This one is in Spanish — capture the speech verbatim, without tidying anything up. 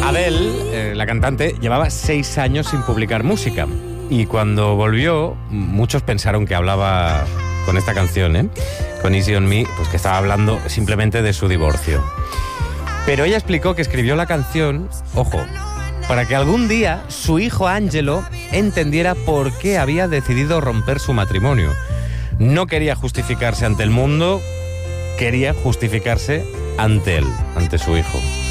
Adele, eh, la cantante, llevaba seis años sin publicar música. Y cuando volvió, muchos pensaron que hablaba con esta canción, ¿eh? con Easy on Me, pues que estaba hablando simplemente de su divorcio. Pero ella explicó que escribió la canción, ojo, para que algún día su hijo Angelo entendiera por qué había decidido romper su matrimonio. No quería justificarse ante el mundo, quería justificarse ante él, ante su hijo.